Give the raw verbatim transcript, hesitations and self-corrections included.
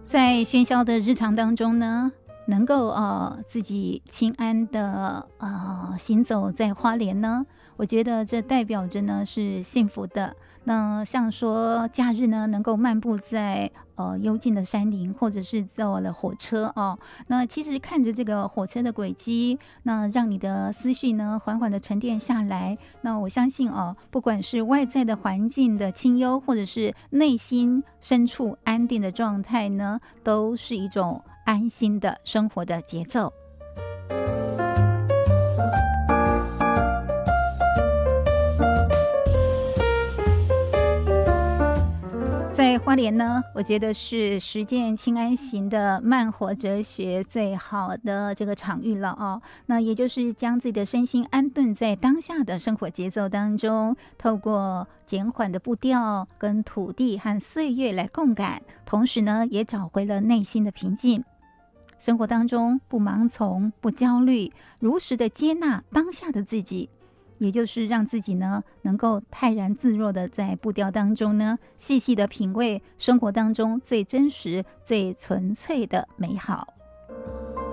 在喧嚣的日常当中呢，能够呃自己清安的呃行走在花莲呢，我觉得这代表着呢是幸福的。那像说假日呢，能够漫步在呃幽静的山林，或者是坐了火车哦，那其实看着这个火车的轨迹，那让你的思绪呢缓缓的沉淀下来。那我相信哦，不管是外在的环境的清幽，或者是内心深处安定的状态呢，都是一种安心的生活的节奏。在花莲呢，我觉得是实践清安行的慢活哲学最好的这个场域了哦。那也就是将自己的身心安顿在当下的生活节奏当中，透过减缓的步调跟土地和岁月来共感，同时呢，也找回了内心的平静。生活当中不盲从，不焦虑，如实的接纳当下的自己。也就是让自己呢能够泰然自若的在步调当中呢细细的品味生活当中最真实最纯粹的美好。